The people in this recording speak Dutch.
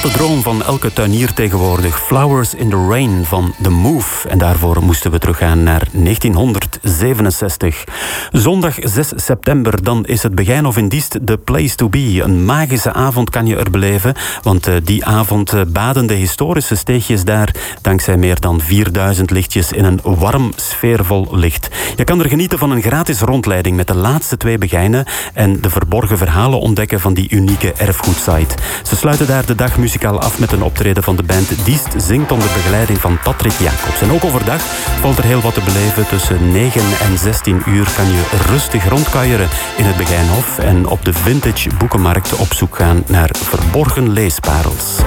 grote droom van elke tuinier tegenwoordig. Flowers in the Rain van The Move. En daarvoor moesten we teruggaan naar 1967. Zondag 6 september, dan is het Begijnhof in Diest de place to be. Een magische avond kan je er beleven, want die avond baden de historische steegjes daar dankzij meer dan 4000 lichtjes in een warm, sfeervol licht. Je kan er genieten van een gratis rondleiding met de laatste 2 Begijnen en de verborgen verhalen ontdekken van die unieke erfgoedsite. Ze sluiten daar de dag muzikaal af met een optreden van de band Diest zingt onder begeleiding van Patrick Jacobs. En ook overdag valt er heel wat te beleven. Tussen 9 en 16 uur kan je rustig rondkuieren in het Begijnhof en op de Vintage Boekenmarkt op zoek gaan naar verborgen leesparels.